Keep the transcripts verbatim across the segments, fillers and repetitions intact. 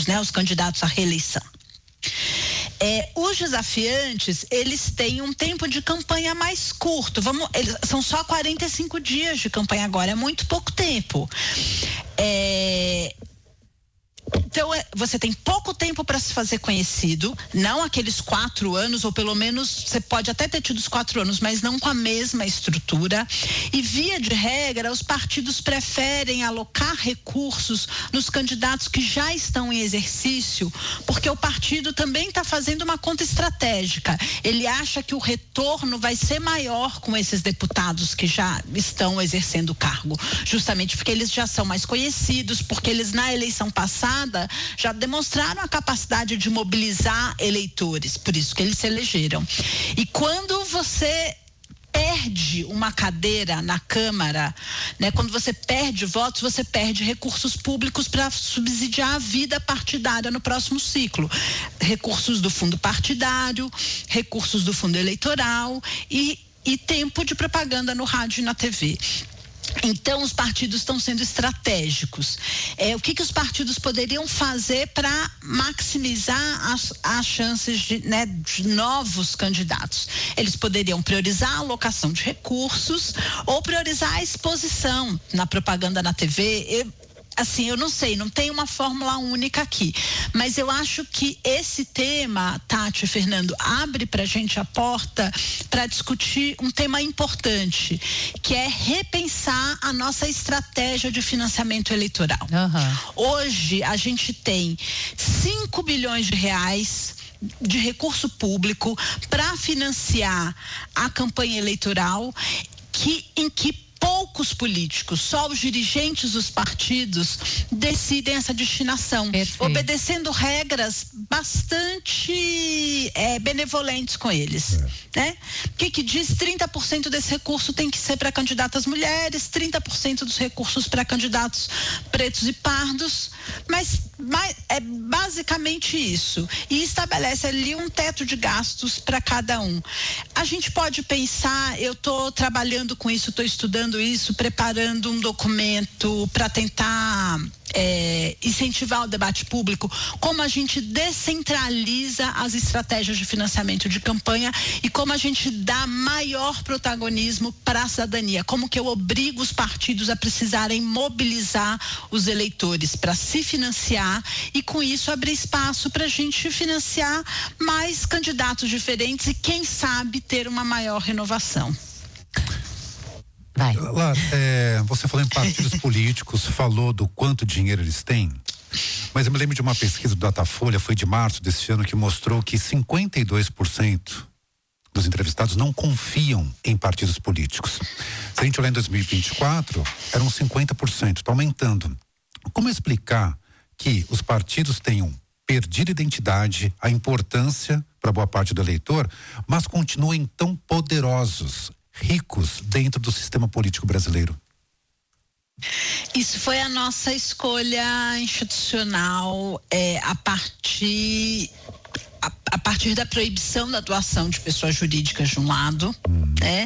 partidários, né? Os candidatos à reeleição. É, os desafiantes, eles têm um tempo de campanha mais curto. Vamos, eles, são só quarenta e cinco dias de campanha agora, é muito pouco tempo. É... Então, você tem pouco tempo para se fazer conhecido, não aqueles quatro anos, ou pelo menos você pode até ter tido os quatro anos, mas não com a mesma estrutura. E, via de regra, os partidos preferem alocar recursos nos candidatos que já estão em exercício, porque o partido também está fazendo uma conta estratégica. Ele acha que o retorno vai ser maior com esses deputados que já estão exercendo o cargo, justamente porque eles já são mais conhecidos, porque eles, na eleição passada, já demonstraram a capacidade de mobilizar eleitores, por isso que eles se elegeram. E quando você perde uma cadeira na Câmara, né, quando você perde votos, você perde recursos públicos para subsidiar a vida partidária no próximo ciclo. Recursos do fundo partidário, recursos do fundo eleitoral e, e tempo de propaganda no rádio e na T V. Então, os partidos estão sendo estratégicos. É, o que, que os partidos poderiam fazer para maximizar as, as chances de, né, de novos candidatos? Eles poderiam priorizar a alocação de recursos ou priorizar a exposição na propaganda na T V. Eu, Assim, eu não sei, não tem uma fórmula única aqui, mas eu acho que esse tema, Tati e Fernando, abre pra gente a porta para discutir um tema importante, que é repensar a nossa estratégia de financiamento eleitoral. Uhum. Hoje, a gente tem cinco bilhões de reais de recurso público para financiar a campanha eleitoral, que, em que poucos políticos, só os dirigentes dos partidos decidem essa destinação, Perfeito. obedecendo regras bastante é, benevolentes com eles. É. Né? O que, que diz? trinta por cento desse recurso tem que ser para candidatas mulheres, trinta por cento dos recursos para candidatos pretos e pardos, mas, mas é basicamente isso. E estabelece ali um teto de gastos para cada um. A gente pode pensar, eu estou trabalhando com isso, estou estudando isso, preparando um documento para tentar é, incentivar o debate público, como a gente descentraliza as estratégias de financiamento de campanha e como a gente dá maior protagonismo para a cidadania, como que eu obrigo os partidos a precisarem mobilizar os eleitores para se financiar e com isso abrir espaço para a gente financiar mais candidatos diferentes e quem sabe ter uma maior renovação. Vai. Lá, é, você falou em partidos políticos, falou do quanto dinheiro eles têm, mas eu me lembro de uma pesquisa do Datafolha, foi de março desse ano, que mostrou que cinquenta e dois por cento dos entrevistados não confiam em partidos políticos. Se a gente olhar em dois mil e vinte e quatro, eram cinquenta por cento, está aumentando. Como explicar que os partidos tenham perdido identidade, a importância para boa parte do eleitor, mas continuem tão poderosos, ricos dentro do sistema político brasileiro? Isso foi a nossa escolha institucional é, a partir a, a partir da proibição da doação de pessoas jurídicas de um lado, hum. né?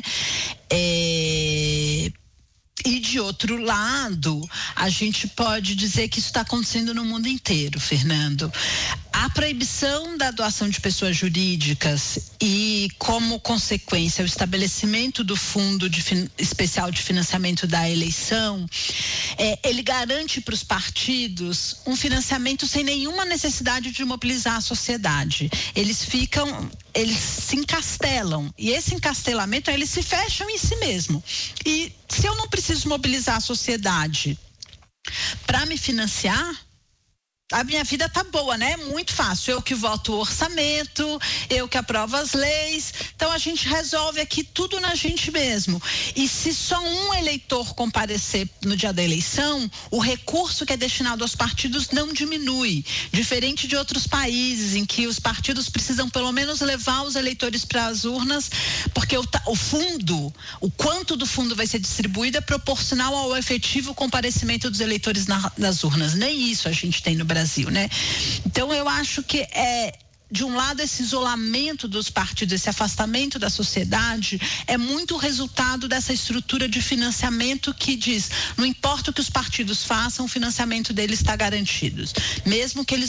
É, e de outro lado, a gente pode dizer que isso está acontecendo no mundo inteiro, Fernando. A proibição da doação de pessoas jurídicas e, como consequência, o estabelecimento do Fundo de fin- Especial de Financiamento da Eleição, é, ele garante para os partidos um financiamento sem nenhuma necessidade de mobilizar a sociedade. Eles ficam, eles se encastelam, e esse encastelamento, eles se fecham em si mesmo. E se eu não preciso mobilizar a sociedade para me financiar, a minha vida tá boa, né? Muito fácil. Eu que voto o orçamento, eu que aprovo as leis. Então a gente resolve aqui tudo na gente mesmo. E se só um eleitor comparecer no dia da eleição, o recurso que é destinado aos partidos não diminui. Diferente de outros países em que os partidos precisam pelo menos levar os eleitores para as urnas, porque o, o fundo, o quanto do fundo vai ser distribuído é proporcional ao efetivo comparecimento dos eleitores na, nas urnas. Nem isso a gente tem no Brasil. Brasil, né? Então eu acho que é, de um lado, esse isolamento dos partidos, esse afastamento da sociedade é muito resultado dessa estrutura de financiamento que diz, não importa o que os partidos façam, o financiamento deles está garantido, mesmo que eles